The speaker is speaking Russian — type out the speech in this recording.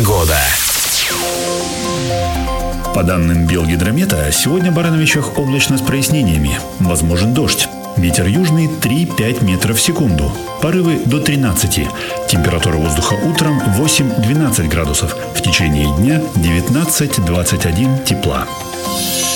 Погода. По данным Белгидромета, сегодня в Барановичах облачно с прояснениями. Возможен дождь. Ветер южный 3-5 метров в секунду. Порывы до 13. Температура воздуха утром 8-12 градусов. В течение дня 19-21 тепла.